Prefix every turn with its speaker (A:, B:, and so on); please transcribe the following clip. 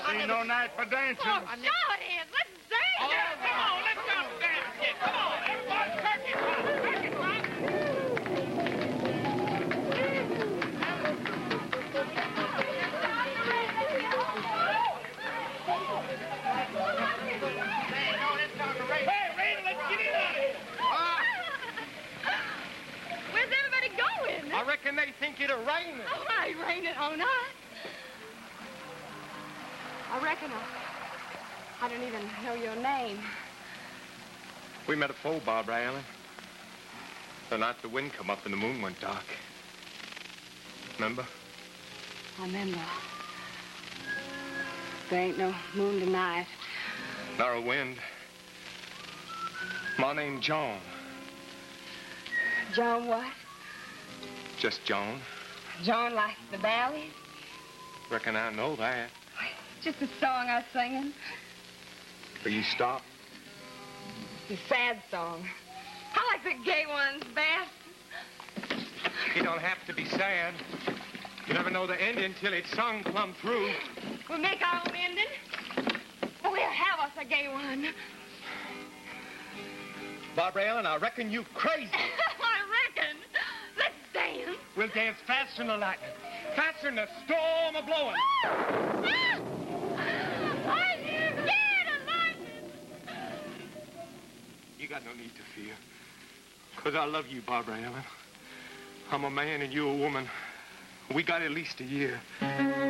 A: Ain't no night for dancing.
B: Oh, sure it is. Let's dance.
A: Oh, come on, let's go dance. Yeah, come on, everybody, turkey rock, turkey rock. Hey, Raina, let's get in out of here.
B: Where's everybody going?
A: I reckon they think it'll rain.
B: Oh, I ain't raining on us. I reckon I don't even know your name.
C: We met a foe, Barbara Allen. The night the wind come up and the moon went dark. Remember?
B: I remember. There ain't no moon tonight.
C: Nor a wind. My name John.
B: John what?
C: Just John.
B: John like the valley?
C: Reckon I know that.
B: Just a song I was singing.
C: Will you stop?
B: It's a sad song. I like the gay ones best.
C: You don't have to be sad. You never know the ending till it's sung plumb through.
B: We'll make our own ending. We'll have us a gay one.
C: Barbara Allen, I reckon you crazy.
B: I reckon. Let's dance.
C: We'll dance faster than the lightning. Faster than the storm a blowing.
B: I'm scared of lightning.
C: You got no need to fear. Because I love you, Barbara Allen. I'm a man and you a woman. We got at least a year.